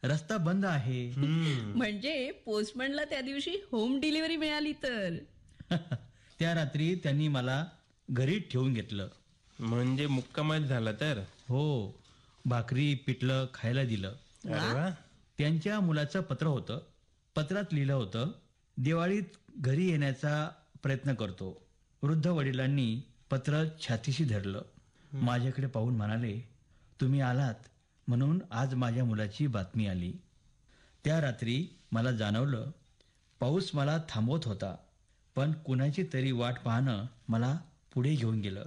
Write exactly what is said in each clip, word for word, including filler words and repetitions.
रस्ता बंद आहे. म्हणजे पोस्टमनला त्या दिवशी होम डिलिव्हरी मिळाली तर. त्या रात्री त्यांनी मला घरी ठेवून घेतलं. म्हणजे मुक्कामच झाला तर. हो, भाकरी पिठलं खायला दिलं. अरे वा. त्यांच्या मुलाचं पत्र होतं. पत्रात लिहिलं होतं, दिवाळीत घरी येण्याचा प्रयत्न करतो. वृद्ध वडिलांनी पत्र छातीशी धरलं. माझ्याकडे पाहून म्हणाले, तुम्ही आलात म्हणून आज माझ्या मुलाची बातमी आली. त्या रात्री मला जाणवलं, पाऊस मला थांबवत होता, पण कुणाची तरी वाट पाहणं मला पुढे घेऊन गेलं.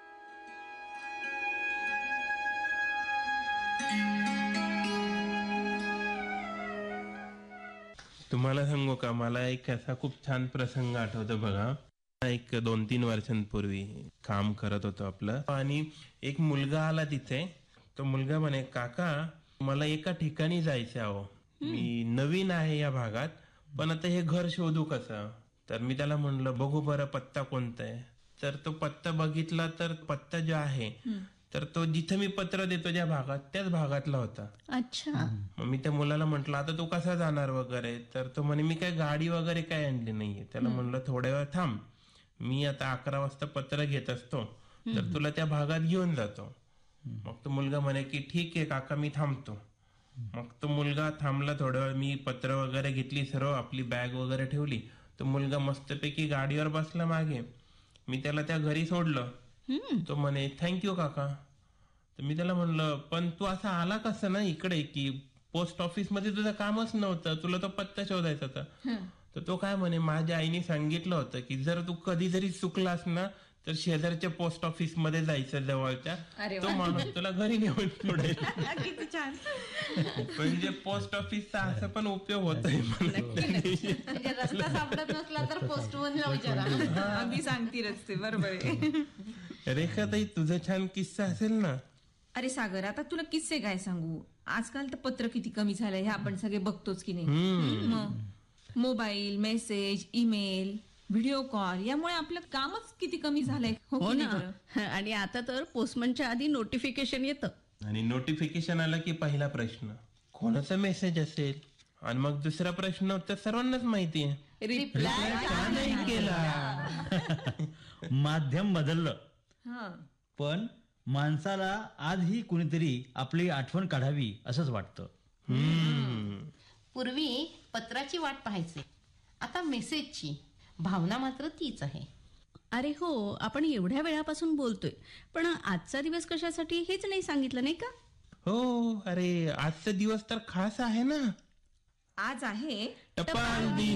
तुम्हाला सांगू का, मला एक असा खूप छान प्रसंग आठवतो बघा. एक दोन तीन वर्षांपूर्वी काम करत होतो आपलं, आणि एक मुलगा आला तिथे. तो मुलगा म्हणे, काका मला एका ठिकाणी जायचं आहे, मी नवीन आहे या भागात, पण आता हे घर शोधू कसं. तर मी त्याला म्हणलं, बघू बरं पत्ता कोणता आहे. तर तो पत्ता बघितला, तर पत्ता जो आहे तर तो जिथं मी पत्र देतो ज्या भागात, त्याच भागातला होता. अच्छा. मग मी त्या मुलाला म्हंटल, आता तू कसा जाणार वगैरे. तर तो म्हणे, मी काय गाडी वगैरे काय आणली नाहीये. त्याला म्हणलं, थोड्या वेळ थांब, मी आता अकरा वाजता पत्र घेत असतो, तर तुला त्या भागात घेऊन जातो. मग तो मुलगा म्हणे की ठीक आहे काका, मी थांबतो. मग तो मुलगा थांबला थोड्या वेळ. मी पत्र वगैरे घेतली, सर्व आपली बॅग वगैरे ठेवली. तो मुलगा मस्तपैकी गाडीवर बसला मागे. मी त्याला त्या घरी सोडलं. तो म्हणे, थँक्यू काका. तर मी त्याला म्हणलं, पण तू असा आला कसं ना इकडे, की पोस्ट ऑफिस मध्ये तुझं कामच नव्हतं, तुला तो पत्ता शोधायचा होता. तर तो काय म्हणे, माझ्या आईने सांगितलं होतं की जर तू कधी जरी चुकलास ना, तर शेजारच्या पोस्ट ऑफिस मध्ये जायचं जवळच्या, तो माणूस तुला घरी नेऊन सोडेल. किती छान. म्हणजे पोस्ट ऑफिसचा असं पण उपयोग होतोय. म्हणजे रस्ता सापडत नसला तर पोस्टमनला विचारा. अगदी सांगती रस्ते. बरोबर आहे. रेखाताई, तुझा छान किस्सा असेल ना. अरे सागर, आता तुला किस्से काय सांगू. आजकाल तर पत्र किती कमी झालंय, हे आपण सगळे बघतोच की नाही. मग mobile, message, email, video call यामुळे आपलं कामच किती कमी झालंय. हो ना. आणि आता तर पोस्टमनच्या आधी नोटिफिकेशन येतं. आणि नोटिफिकेशन आलं की पहिला प्रश्न, कोणाचा मेसेज असेल. आणि मग दुसरा प्रश्न तर सर्वांनाच माहिती आहे, रिप्लाय का नाही केला. माध्यम बदललं, पण माणसाला आजही कुणीतरी आपली आठवण काढावी असंच वाटतं. पूर्वी पत्राची वाट पाहायची, आता मेसेजची. भावना मात्र तीच आहे. अरे हो, आपण एवढ्या वेळापासून बोलतोय, पण आजचा दिवस कशासाठी हेच नाही सांगितलं, नाही का. हो, अरे आजचा दिवस तर खास आहे ना. आज आहे टपाल दिन.